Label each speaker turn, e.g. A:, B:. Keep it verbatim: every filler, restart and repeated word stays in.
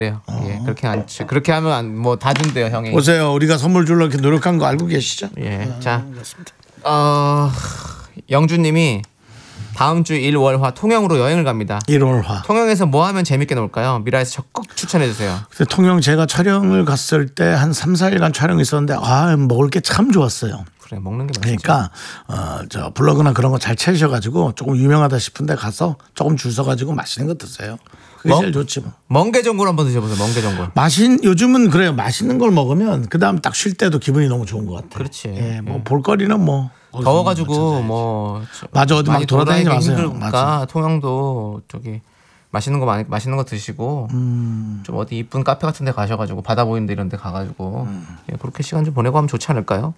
A: 요 예, 그렇게 안 그렇게 하면 뭐 다 준대요, 형이.
B: 보세요, 우리가 선물 주려고 이렇게 노력한 거 알고 계시죠?
A: 예,
B: 아,
A: 자,
B: 그렇습니다.
A: 어, 영주님이 다음 주 일, 월, 화 통영으로 여행을 갑니다.
B: 일월화.
A: 통영에서 뭐 하면 재밌게 놀까요? 미라에서 적극 추천해 주세요.
B: 그때 통영 제가 촬영을 갔을 때 한 삼, 사 일간 촬영이 있었는데 아 먹을 게 참 좋았어요.
A: 그래, 먹는 게 맛있죠.
B: 그러니까 어, 저 블로그나 그런 거 잘 찾으셔가지고 조금 유명하다 싶은데 가서 조금 줄 서가지고 맛있는 거 드세요. 그게
A: 뭐?
B: 제일 좋지 뭐.
A: 멍게전골 한번 드셔보세요. 멍게전골.
B: 맛인 요즘은 그래요. 맛있는 걸 먹으면 그 다음 딱 쉴 때도 기분이 너무 좋은 것 같아요.
A: 그렇지.
B: 예, 뭐 볼거리는 뭐
A: 더워가지고 뭐
B: 맞아, 어디 막
A: 많이
B: 돌아다니지 마세요.
A: 힘들니까
B: 맞아.
A: 통영도 저기 맛있는 거 많이 맛있는 거 드시고
B: 음.
A: 좀 어디 이쁜 카페 같은 데 가셔가지고 바다 보이는 데 이런 데 가가지고
B: 음.
A: 예, 그렇게 시간 좀 보내고 하면 좋지 않을까요?